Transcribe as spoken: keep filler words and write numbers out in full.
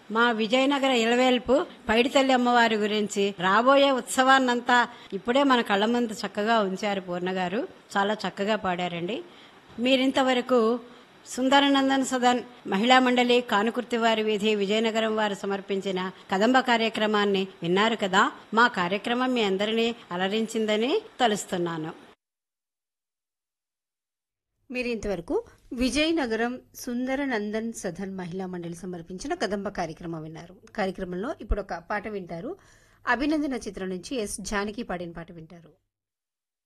మా విజయనగర ఇలవేల్పు పైడితల్లి అమ్మవారి గురించి రాబోయే ఉత్సవాన్నంతా ఇప్పుడే మన కళ్ళ ముందు చక్కగా ఉంచారు పూర్ణ గారు. చాలా చక్కగా పాడారండి. మీరింతవరకు సుందరనందన్ సదన్ మహిళా మండలి కానుకుర్తి వారి వీధి విజయనగరం వారు సమర్పించిన కదంబ కార్యక్రమాన్ని విన్నారు కదా. మా కార్యక్రమం మీ అందరినీ అలరించిందని తలుస్తున్నాను. మీరు ఇంతవరకు విజయనగరం సుందర నందన్ సదన్ మహిళా మండలి సమర్పించిన కదంబ కార్యక్రమం విన్నారు. కార్యక్రమంలో ఇప్పుడు ఒక పాట వింటారు. అభినందన చిత్రం నుంచి ఎస్ జానకి పాడిన పాట వింటారు.